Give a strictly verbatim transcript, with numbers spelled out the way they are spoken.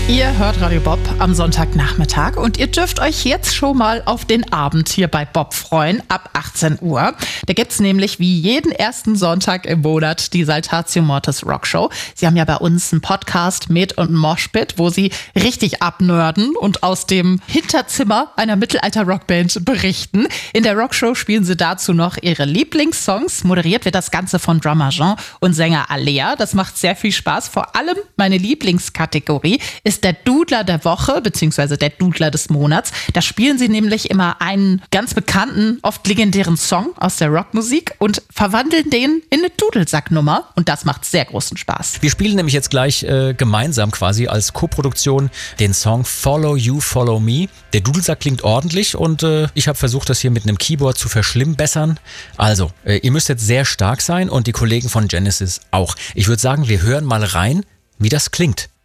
Ihr hört Radio Bob am Sonntagnachmittag und ihr dürft euch jetzt schon mal auf den Abend hier bei Bob freuen, ab achtzehn Uhr. Da gibt's nämlich wie jeden ersten Sonntag im Monat die Saltatio Mortis Rockshow. Sie haben ja bei uns einen Podcast mit und Moshpit, wo sie richtig abnörden und aus dem Hinterzimmer einer Mittelalter-Rockband berichten. In der Rockshow spielen sie dazu noch ihre Lieblingssongs. Moderiert wird das Ganze von Drummer Jean und Sänger Alea. Das macht sehr viel Spaß. Vor allem meine Lieblingskategorie ist der Dudler der Woche, beziehungsweise der Dudler des Monats. Da spielen sie nämlich immer einen ganz bekannten, oft legendären Song aus der Rockmusik und verwandeln den in eine Dudelsacknummer. Und das macht sehr großen Spaß. Wir spielen nämlich jetzt gleich äh, gemeinsam quasi als Koproduktion den Song Follow You, Follow Me. Der Dudelsack klingt ordentlich und äh, ich habe versucht, das hier mit einem Keyboard zu verschlimmbessern. Also, äh, ihr müsst jetzt sehr stark sein und die Kollegen von Genesis auch. Ich würde sagen, wir hören mal rein, wie das klingt.